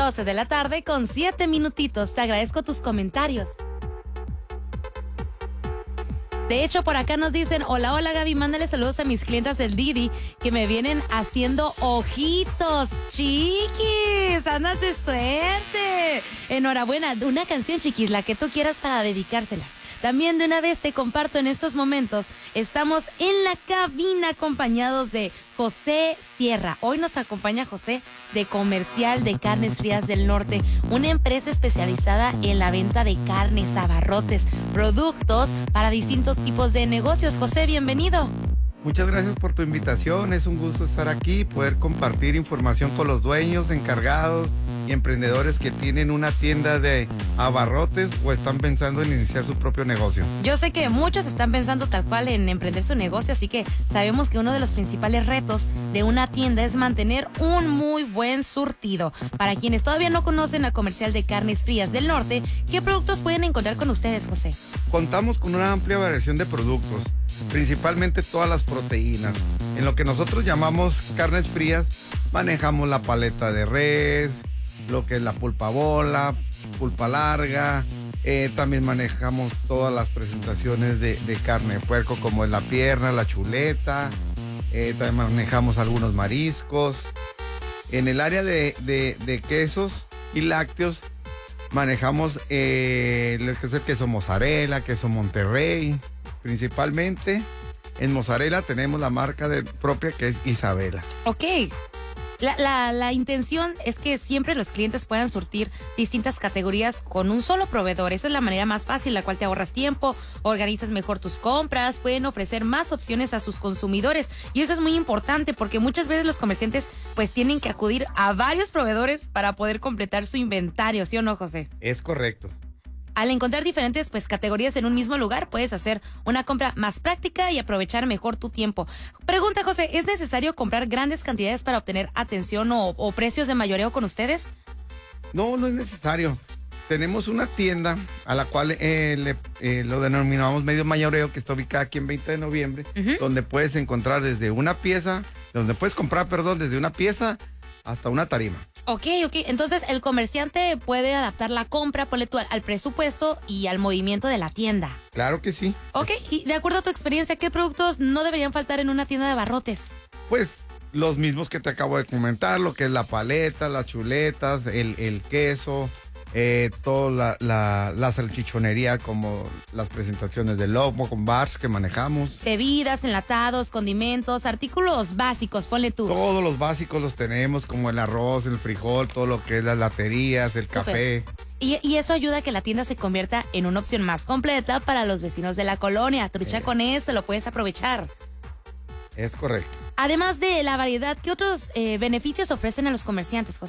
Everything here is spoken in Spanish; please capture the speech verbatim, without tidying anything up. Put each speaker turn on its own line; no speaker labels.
doce de la tarde con siete minutitos. Te agradezco tus comentarios. De hecho, por acá nos dicen, hola, hola Gaby, mándale saludos a mis clientas del Didi que me vienen haciendo ojitos. Chiquis, andas de suerte. Enhorabuena, una canción, chiquis, la que tú quieras para dedicárselas. También de una vez te comparto en estos momentos, estamos en la cabina acompañados de José Sierra. Hoy nos acompaña José de Comercial de Carnes Frías del Norte, una empresa especializada en la venta de carnes, abarrotes, productos para distintos tipos de negocios. José, bienvenido.
Muchas gracias por tu invitación, es un gusto estar aquí, poder compartir información con los dueños, encargados y emprendedores que tienen una tienda de abarrotes o están pensando en iniciar su propio negocio.
Yo sé que muchos están pensando tal cual en emprender su negocio, así que sabemos que uno de los principales retos de una tienda es mantener un muy buen surtido. Para quienes todavía no conocen a Comercial de Carnes Frías del Norte, ¿qué productos pueden encontrar con ustedes, José?
Contamos con una amplia variación de productos, principalmente todas las proteínas. En lo que nosotros llamamos carnes frías, manejamos la paleta de res, lo que es la pulpa bola, pulpa larga, eh, también manejamos todas las presentaciones de, de carne de puerco, como es la pierna, la chuleta, eh, también manejamos algunos mariscos. En el área de, de, de quesos y lácteos, manejamos eh, lo que es el queso mozzarella, queso Monterrey. Principalmente en mozzarella tenemos la marca de, propia que es Isabela.
Ok. La, la, la intención es que siempre los clientes puedan surtir distintas categorías con un solo proveedor. Esa es la manera más fácil, la cual te ahorras tiempo, organizas mejor tus compras, pueden ofrecer más opciones a sus consumidores. Y eso es muy importante porque muchas veces los comerciantes pues tienen que acudir a varios proveedores para poder completar su inventario, ¿sí o no, José?
Es correcto.
Al encontrar diferentes pues categorías en un mismo lugar, puedes hacer una compra más práctica y aprovechar mejor tu tiempo. Pregunta, José, ¿es necesario comprar grandes cantidades para obtener atención o, o precios de mayoreo con ustedes?
No, no es necesario. Tenemos una tienda a la cual eh, le, eh, lo denominamos medio mayoreo, que está ubicada aquí en veinte de noviembre, uh-huh. donde puedes encontrar desde una pieza, donde puedes comprar, perdón, desde una pieza hasta una tarima.
Ok, ok. Entonces el comerciante puede adaptar la compra, ponle tú, al presupuesto y al movimiento de la tienda.
Claro que sí.
Ok, y de acuerdo a tu experiencia, ¿qué productos no deberían faltar en una tienda de abarrotes?
Pues los mismos que te acabo de comentar, lo que es la paleta, las chuletas, el, el queso, eh, toda la, la, la salchichonería, como las presentaciones de lomo con bars que manejamos.
Bebidas, enlatados, condimentos, artículos básicos, ponle tú.
Todos los básicos los tenemos, como el arroz, el frijol, todo lo que es las laterías, el Super. Café.
Y, y eso ayuda a que la tienda se convierta en una opción más completa para los vecinos de la colonia. Trucha eh. con eso, lo puedes aprovechar.
Es correcto.
Además de la variedad, ¿qué otros eh, beneficios ofrecen a los comerciantes, José?